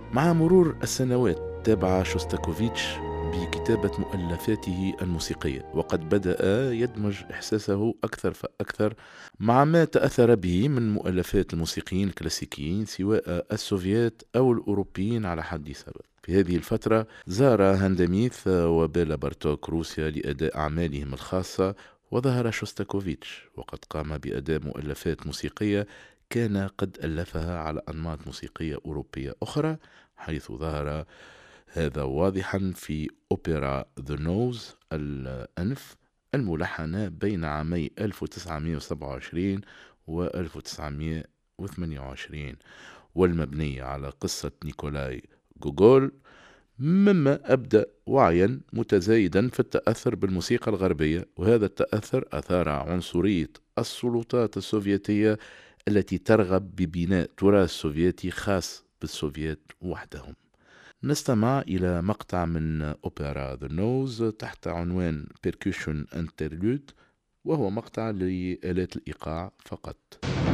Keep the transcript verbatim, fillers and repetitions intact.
مع مرور السنوات تابع شوستاكوفيتش بكتابة مؤلفاته الموسيقية، وقد بدأ يدمج إحساسه أكثر فأكثر مع ما تأثر به من مؤلفات الموسيقيين الكلاسيكيين سواء السوفيات أو الأوروبيين على حد سواء. في هذه الفترة زار هانداميث وبيلا بارتوك روسيا لأداء أعمالهم الخاصة، وظهر شوستاكوفيتش وقد قام بأداء مؤلفات موسيقية كان قد ألفها على أنماط موسيقية أوروبية أخرى، حيث ظهر هذا واضحا في أوبرا ذا نوز الأنف الملحنة بين عامي ألف وتسعمائة وسبعة وعشرين و ألف وتسعمائة وثمانية وعشرين، والمبنية على قصة نيكولاي غوغول، مما أبدأ وعيا متزايدا في التأثر بالموسيقى الغربية، وهذا التأثر أثار عنصرية السلطات السوفيتية التي ترغب ببناء تراث سوفيتي خاص بالسوفيت وحدهم. نستمع إلى مقطع من أوبرا ذا نوز تحت عنوان Percussion Interlude، وهو مقطع لآلات الإيقاع فقط.